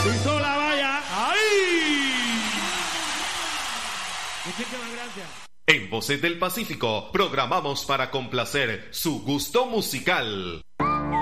Hizo la valla. ¡Ay! Muchísimas gracias. En Voces del Pacífico programamos para complacer su gusto musical.